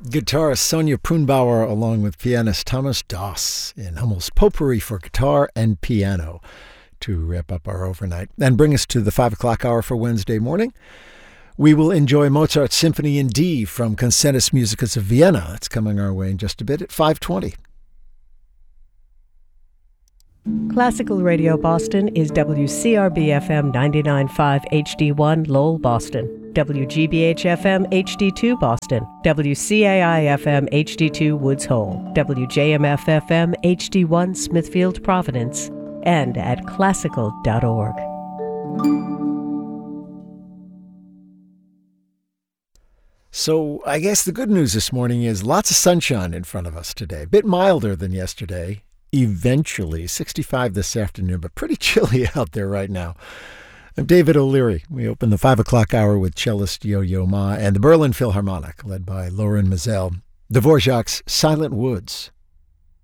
Guitarist Sonia Prunbauer along with pianist Thomas Doss in Hummel's Potpourri for guitar and piano to wrap up our overnight and bring us to the 5 o'clock hour for Wednesday morning. We will enjoy Mozart's Symphony in D from Concertus Musicus of Vienna. It's coming our way in just a bit at 5:20. Classical Radio Boston is WCRB-FM 99.5 HD1 Lowell, Boston, WGBH-FM HD2 Boston, WCAI-FM HD2 Woods Hole, WJMF-FM HD1 Smithfield, Providence, and at classical.org. So I guess the good news this morning is lots of sunshine in front of us today. A bit milder than yesterday. Eventually, 65 this afternoon, but pretty chilly out there right now. I'm David O'Leary. We open the 5 o'clock hour with cellist Yo-Yo Ma and the Berlin Philharmonic, led by Loren Maazel. Dvorak's Silent Woods.